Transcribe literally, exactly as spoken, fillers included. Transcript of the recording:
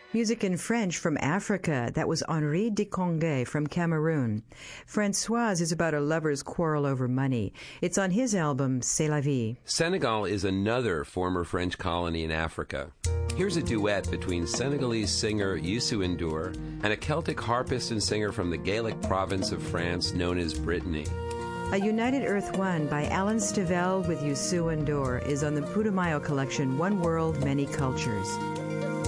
Music in French from Africa. That was Henri Dikongue from Cameroon. Françoise is about a lover's quarrel over money. It's on his album, C'est la vie. Senegal is another former French colony in Africa. Here's a duet between Senegalese singer Youssou N'Dour and a Celtic harpist and singer from the Gaelic province of France known as Brittany. A United Earth One by Alan Stivell with Youssou N'Dour is on the Putumayo collection One World, Many Cultures.